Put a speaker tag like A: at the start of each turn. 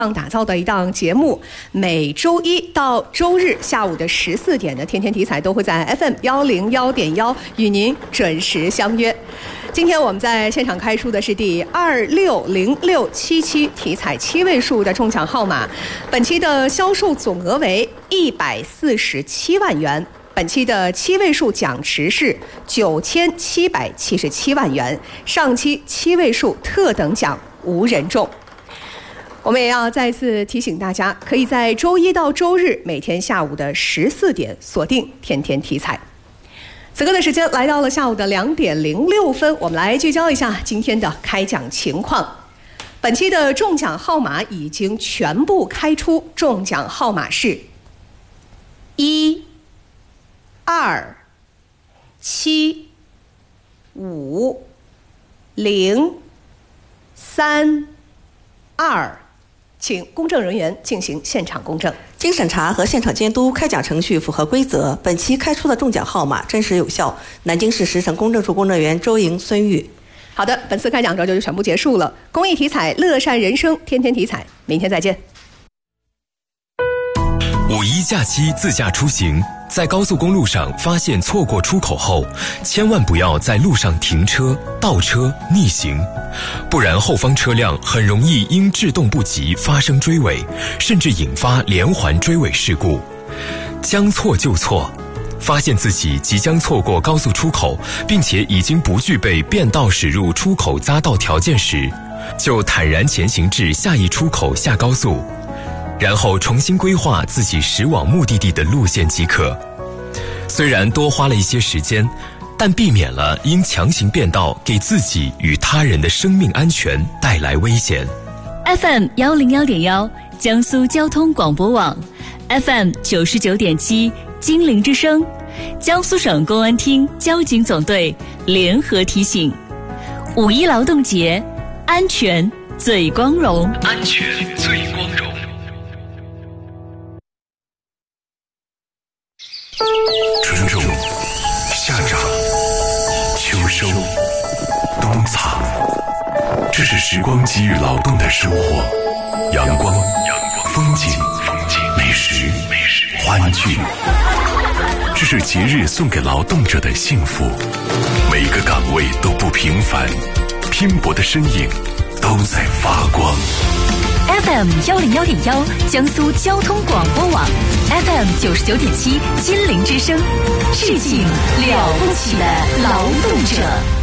A: 打造的一档节目，每周一到周日下午的14点的天天体彩都会在 FM101.1与您准时相约。今天我们在现场开出的是第260677体彩7位数的中奖号码，本期的销售总额为147万元，本期的7位数奖池是9777万元，上期7位数特等奖无人中。我们也要再次提醒大家，可以在周一到周日每天下午的14点锁定天天体彩。此刻的时间来到了下午的2点06分，我们来聚焦一下今天的开奖情况。本期的中奖号码已经全部开出，中奖号码是1、2、7、5、0、3、2。请公证人员进行现场公证。
B: 经审查和现场监督，开奖程序符合规则。本期开出的中奖号码真实有效。南京市石城公证处公证员周莹、孙玉。
A: 好的，本次开奖这就全部结束了。公益体彩，乐善人生，天天体彩，明天再见。
C: 五一假期自驾出行，在高速公路上发现错过出口后，千万不要在路上停车、倒车、逆行，不然后方车辆很容易因制动不及发生追尾，甚至引发连环追尾事故。将错就错，发现自己即将错过高速出口，并且已经不具备变道驶入出口匝道条件时，就坦然前行至下一出口下高速，然后重新规划自己驶往目的地的路线即可。虽然多花了一些时间，但避免了因强行变道给自己与他人的生命安全带来危险。
D: FM101.1 江苏交通广播网， FM99.7 金陵之声，江苏省公安厅交警总队联合提醒：五一劳动节，安全最光荣，
C: 安全最光荣。
E: 春种、夏长、秋收、冬藏，这是时光给予劳动的收获。阳光、风景、美食、欢聚，这是节日送给劳动者的幸福。每个岗位都不平凡，拼搏的身影都在发光。
D: FM101.1 江苏交通广播网， FM99.7 金陵之声，致敬了不起的劳动者。